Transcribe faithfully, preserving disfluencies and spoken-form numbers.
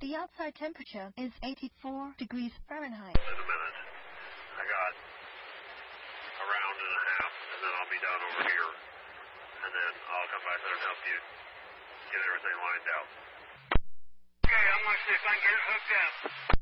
The outside temperature is eighty-four degrees Fahrenheit. In a minute. I got a round and a half, and then I'll be done over here. And then I'll come back there and help you get everything lined out. Okay, I'm going to see if I can get it hooked up.